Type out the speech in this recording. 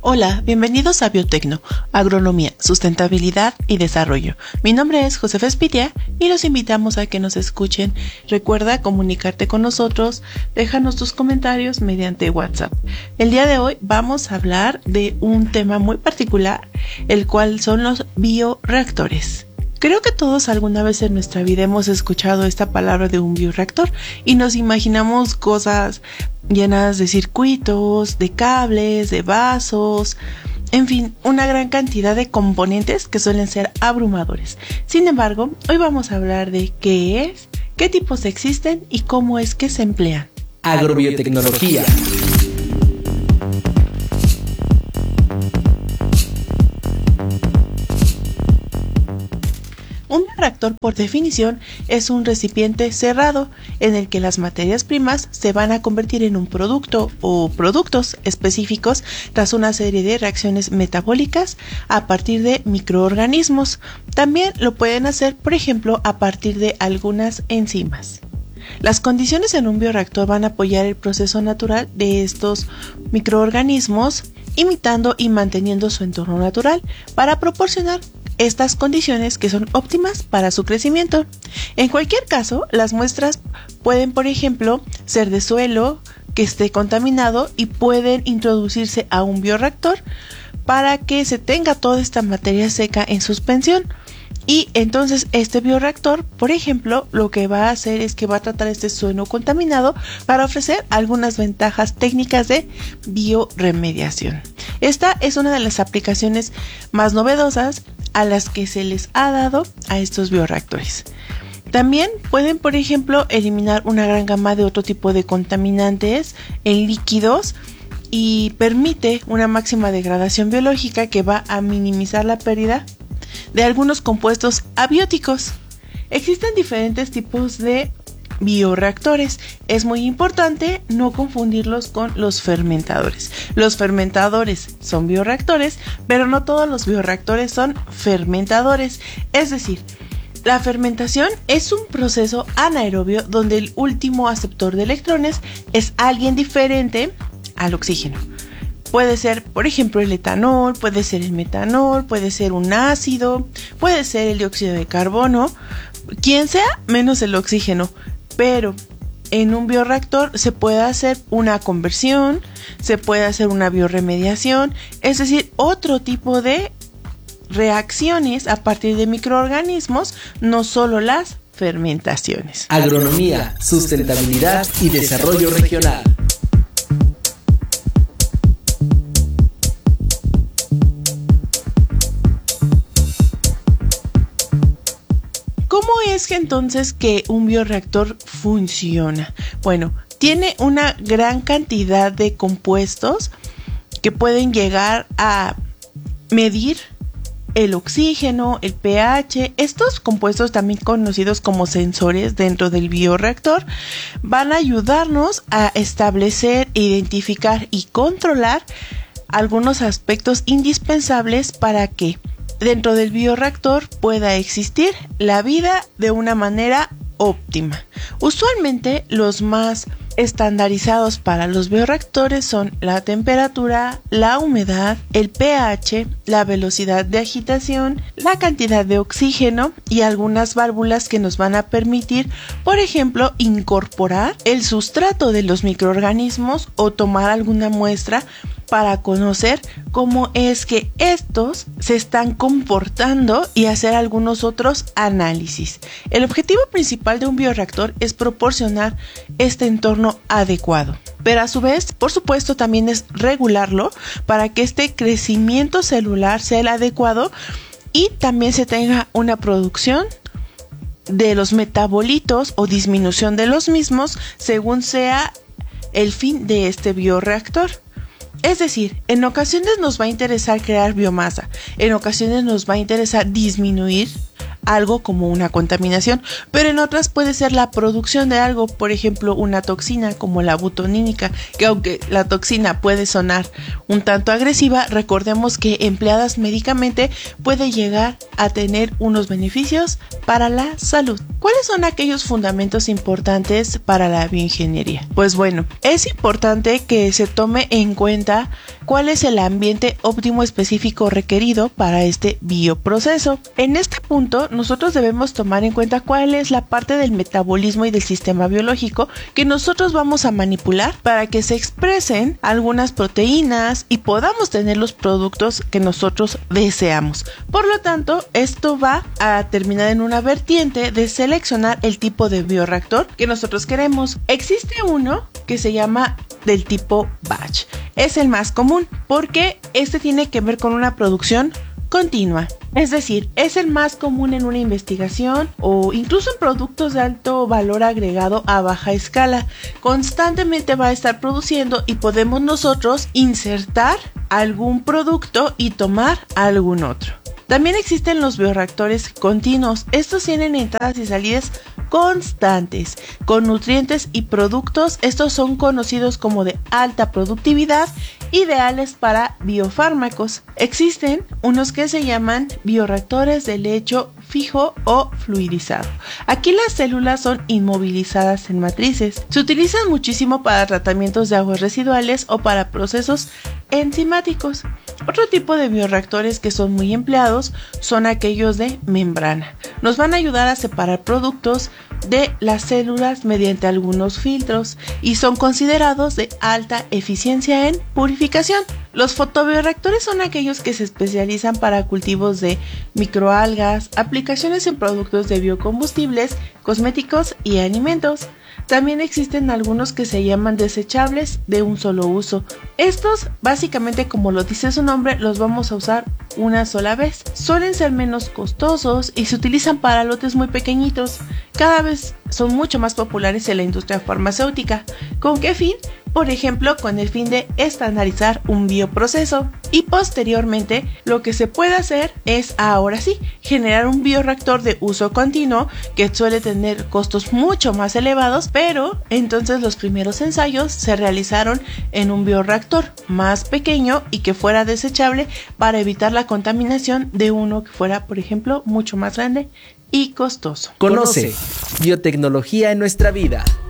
Hola, bienvenidos a Biotecno, Agronomía, Sustentabilidad y Desarrollo. Mi nombre es Josefa Espitia y los invitamos a que nos escuchen. Recuerda comunicarte con nosotros, déjanos tus comentarios mediante WhatsApp. El día de hoy vamos a hablar de un tema muy particular, el cual son los bioreactores. Creo que todos alguna vez en nuestra vida hemos escuchado esta palabra de un bioreactor y nos imaginamos cosas llenas de circuitos, de cables, de vasos, en fin, una gran cantidad de componentes que suelen ser abrumadores. Sin embargo, hoy vamos a hablar de qué es, qué tipos existen y cómo es que se emplean. Agrobiotecnología. Un bioreactor, por definición, es un recipiente cerrado en el que las materias primas se van a convertir en un producto o productos específicos tras una serie de reacciones metabólicas a partir de microorganismos. También lo pueden hacer, por ejemplo, a partir de algunas enzimas. Las condiciones en un bioreactor van a apoyar el proceso natural de estos microorganismos, imitando y manteniendo su entorno natural para proporcionar estas condiciones que son óptimas para su crecimiento. En cualquier caso, las muestras pueden, por ejemplo, ser de suelo que esté contaminado y pueden introducirse a un bioreactor para que se tenga toda esta materia seca en suspensión. Y entonces este bioreactor, por ejemplo, lo que va a hacer es que va a tratar este suelo contaminado para ofrecer algunas ventajas técnicas de bioremediación. Esta es una de las aplicaciones más novedosas a las que se les ha dado a estos bioreactores. También pueden, por ejemplo, eliminar una gran gama de otro tipo de contaminantes en líquidos y permite una máxima degradación biológica que va a minimizar la pérdida de algunos compuestos abióticos. Existen diferentes tipos de bioreactores. Es muy importante no confundirlos con los fermentadores. Los fermentadores son bioreactores, pero no todos los bioreactores son fermentadores. Es decir, la fermentación es un proceso anaerobio donde el último aceptor de electrones es alguien diferente al oxígeno. Puede ser, por ejemplo, el etanol, puede ser el metanol, puede ser un ácido, puede ser el dióxido de carbono, quien sea menos el oxígeno. Pero en un bioreactor se puede hacer una conversión, se puede hacer una bioremediación, es decir, otro tipo de reacciones a partir de microorganismos, no solo las fermentaciones. Agronomía, sustentabilidad y desarrollo regional. ¿Cómo es que entonces que un bioreactor funciona? Bueno, tiene una gran cantidad de compuestos que pueden llegar a medir el oxígeno, el pH. Estos compuestos, también conocidos como sensores dentro del bioreactor, van a ayudarnos a establecer, identificar y controlar algunos aspectos indispensables para que dentro del bioreactor pueda existir la vida de una manera óptima. Usualmente los más estandarizados para los bioreactores son la temperatura, la humedad, el pH, la velocidad de agitación, la cantidad de oxígeno y algunas válvulas que nos van a permitir, por ejemplo, incorporar el sustrato de los microorganismos o tomar alguna muestra para conocer cómo es que estos se están comportando y hacer algunos otros análisis. El objetivo principal de un bioreactor es proporcionar este entorno adecuado, pero a su vez, por supuesto, también es regularlo para que este crecimiento celular sea el adecuado y también se tenga una producción de los metabolitos o disminución de los mismos según sea el fin de este bioreactor. Es decir, en ocasiones nos va a interesar crear biomasa, en ocasiones nos va a interesar disminuir algo como una contaminación, pero en otras puede ser la producción de algo, por ejemplo, una toxina como la butonínica, que aunque la toxina puede sonar un tanto agresiva, recordemos que empleadas médicamente puede llegar a tener unos beneficios para la salud. ¿Cuáles son aquellos fundamentos importantes para la bioingeniería? Pues bueno, es importante que se tome en cuenta cuál es el ambiente óptimo específico requerido para este bioproceso. En este punto, nosotros debemos tomar en cuenta cuál es la parte del metabolismo y del sistema biológico que nosotros vamos a manipular para que se expresen algunas proteínas y podamos tener los productos que nosotros deseamos. Por lo tanto, esto va a terminar en una vertiente de seleccionar el tipo de bioreactor que nosotros queremos. Existe uno que se llama del tipo batch. Es el más común porque este tiene que ver con una producción continua. Es decir, es el más común en una investigación o incluso en productos de alto valor agregado a baja escala. Constantemente va a estar produciendo y podemos nosotros insertar algún producto y tomar algún otro. También existen los bioreactores continuos. Estos tienen entradas y salidas constantes, con nutrientes y productos. Estos son conocidos como de alta productividad, ideales para biofármacos. Existen unos que se llaman bioreactores de lecho fijo o fluidizado. Aquí las células son inmovilizadas en matrices. Se utilizan muchísimo para tratamientos de aguas residuales o para procesos enzimáticos. Otro tipo de bioreactores que son muy empleados son aquellos de membrana. Nos van a ayudar a separar productos de las células mediante algunos filtros y son considerados de alta eficiencia en purificación. Los fotobioreactores son aquellos que se especializan para cultivos de microalgas, aplicaciones en productos de biocombustibles, cosméticos y alimentos. También existen algunos que se llaman desechables de un solo uso. Estos, básicamente como lo dice su nombre, los vamos a usar una sola vez. Suelen ser menos costosos y se utilizan para lotes muy pequeñitos. Cada vez son mucho más populares en la industria farmacéutica. ¿Con qué fin? Por ejemplo, con el fin de estandarizar un bioproceso. Y posteriormente, lo que se puede hacer es, ahora sí, generar un bioreactor de uso continuo que suele tener costos mucho más elevados, pero entonces los primeros ensayos se realizaron en un bioreactor más pequeño y que fuera desechable para evitar la contaminación de uno que fuera, por ejemplo, mucho más grande y costoso. Conoce biotecnología en nuestra vida.